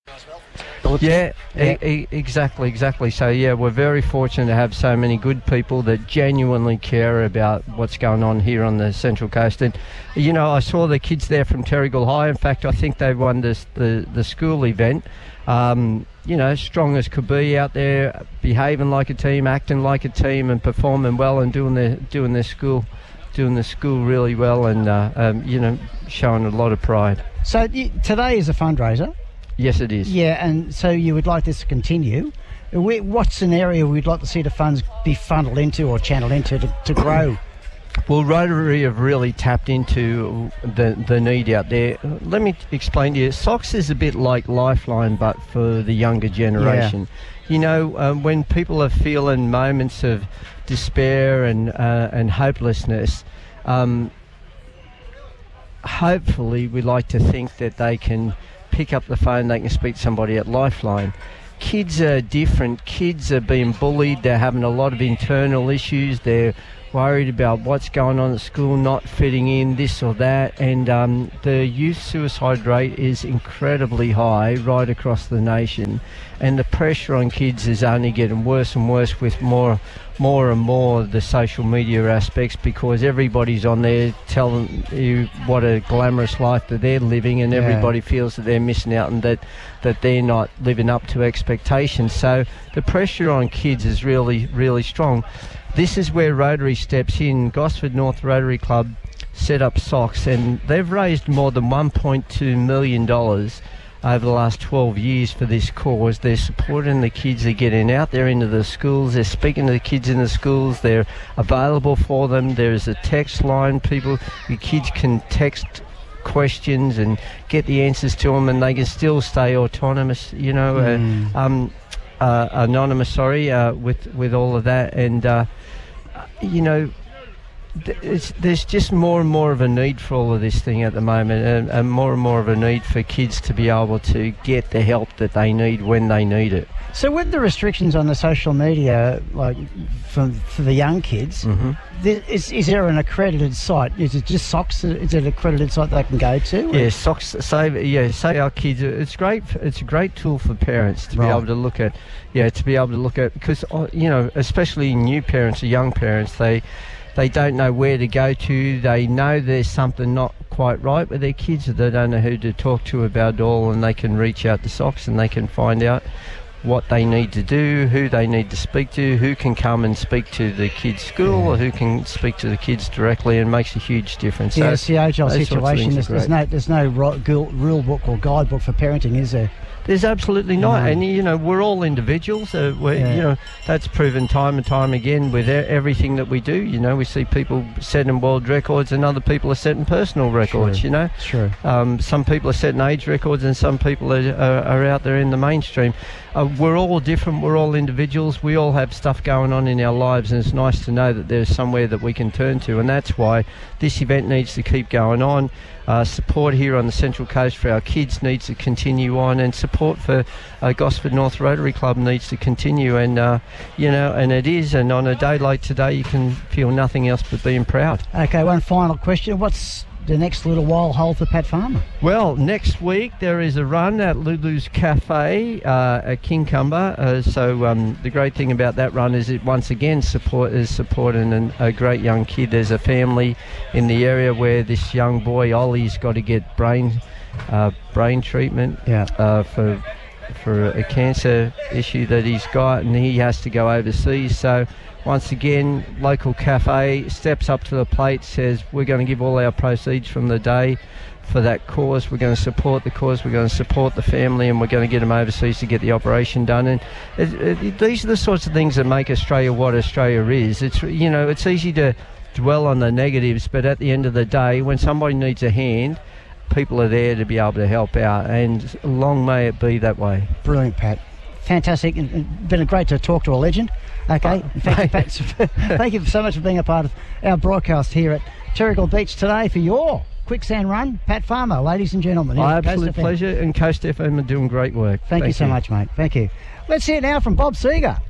Yeah, exactly. So, yeah, we're very fortunate to have so many good people that genuinely care about what's going on here on the Central Coast. And, you know, I saw the kids there from Terrigal High. In fact, I think they won the school event. You know, strong as could be out there, behaving like a team, acting like a team, and performing well and doing their school really well, and you know, showing a lot of pride. So today is a fundraiser. Yes, it is. Yeah, and so you would like this to continue. What scenario would you like to see the funds be funneled into or channeled into to grow? Well, Rotary have really tapped into the need out there. Let me explain to you. Socks is a bit like Lifeline, but for the younger generation. Yeah. You know, when people are feeling moments of despair and hopelessness, hopefully we like to think that they can pick up the phone, they can speak to somebody at Lifeline. Kids are different. Kids are being bullied. They're having a lot of internal issues. They're worried about what's going on at school, not fitting in, this or that, and the youth suicide rate is incredibly high right across the nation, and the pressure on kids is only getting worse and worse with more and more the social media aspects, because everybody's on there telling you what a glamorous life that they're living, and everybody feels that they're missing out and that they're not living up to expectations. So the pressure on kids is really, really strong. This is where Rotary steps in. Gosford North Rotary Club set up Socks, and they've raised more than $1.2 million over the last 12 years for this cause. They're supporting the kids. They're getting out there into the schools. They're speaking to the kids in the schools. They're available for them. There's a text line. Your kids can text questions and get the answers to them, and they can still stay autonomous, you know, anonymous, with all of that. And you know, there's just more and more of a need for all of this thing at the moment, and more of a need for kids to be able to get the help that they need when they need it. So with the restrictions on the social media, like for the young kids, is there an accredited site? Is it just Socks? Is it an accredited site they can go to? Yeah, Socks save our kids. It's great. It's a great tool for parents to be able to look at. Yeah, to be able to look at, because you know, especially new parents or young parents, they don't know where to go to. They know there's something not quite right with their kids. They don't know who to talk to about it all, and they can reach out to Socks and they can find out what they need to do, who they need to speak to, who can come and speak to the kids' school, or who can speak to the kids directly, and makes a huge difference. Yeah, it's the age-old situation. There's no rule book or guidebook for parenting, is there? There's absolutely not, and you know, we're all individuals. You know, that's proven time and time again with everything that we do. You know, we see people setting world records, and other people are setting personal records. You know, some people are setting age records, and some people are out there in the mainstream. We're all different. We're all individuals. We all have stuff going on in our lives, and it's nice to know that there's somewhere that we can turn to, and that's why this event needs to keep going on. Support here on the Central Coast for our kids needs to continue on, and support for Gosford North Rotary Club needs to continue, and you know, and it is. And on a day like today, you can feel nothing else but being proud. Okay, one final question: what's the next little while hold for Pat Farmer? Well, next week there is a run at Lulu's Cafe at Kincumber. So the great thing about that run is it once again supporting a great young kid. There's a family in the area where this young boy Ollie's got to get brain treatment for a cancer issue that he's got, and he has to go overseas. So once again, local cafe steps up to the plate, says we're going to give all our proceeds from the day for that cause. We're going to support the cause, we're going to support the family, and we're going to get them overseas to get the operation done. And these are the sorts of things that make Australia what Australia is. It's, you know, it's easy to dwell on the negatives, but at the end of the day, when somebody needs a hand, people are there to be able to help out, and long may it be that way. Brilliant, Pat. Fantastic. Been great to talk to a legend. Okay, thank you, Pat. Thank you so much for being a part of our broadcast here at Terrigal Beach today for your Quicksand Run. Pat Farmer, ladies and gentlemen. My absolute pleasure, and Coast FM are doing great work. Thank you so much, mate. Thank you. Let's hear now from Bob Seger.